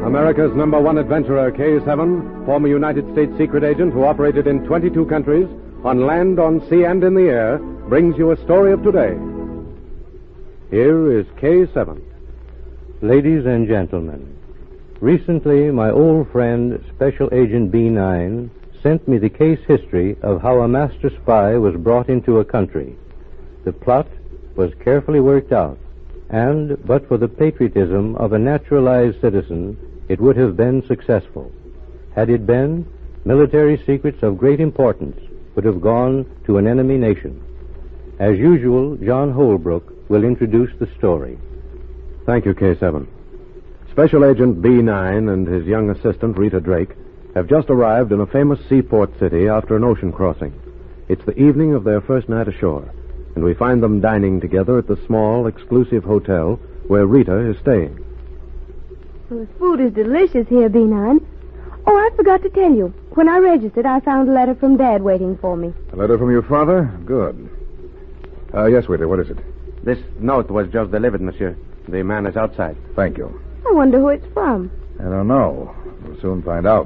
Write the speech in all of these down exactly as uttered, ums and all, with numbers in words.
America's number one adventurer, K seven, former United States secret agent who operated in twenty-two countries, on land, on sea, and in the air, brings you a story of today. Here is K seven. Ladies and gentlemen, recently my old friend, Special Agent B nine, sent me the case history of how a master spy was brought into a country. The plot was carefully worked out, and, but for the patriotism of a naturalized citizen, it would have been successful. Had it been, military secrets of great importance would have gone to an enemy nation. As usual, John Holbrook will introduce the story. Thank you, K seven. Special Agent B nine and his young assistant, Rita Drake, have just arrived in a famous seaport city after an ocean crossing. It's the evening of their first night ashore, and we find them dining together at the small, exclusive hotel where Rita is staying. Well, the food is delicious here, B nine. Oh, I forgot to tell you. When I registered, I found a letter from Dad waiting for me. A letter from your father? Good. Uh, yes, waiter, what is it? This note was just delivered, monsieur. The man is outside. Thank you. I wonder who it's from. I don't know. We'll soon find out.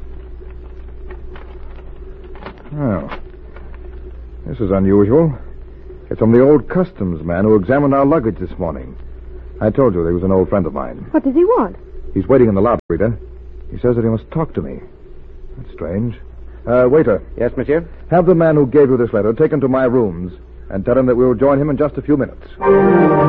Well, this is unusual. It's from the old customs man who examined our luggage this morning. I told you he was an old friend of mine. What does he want? He's waiting in the lobby, Rita. He says that he must talk to me. That's strange. Uh, waiter. Yes, monsieur? Have the man who gave you this letter taken to my rooms and tell him that we will join him in just a few minutes.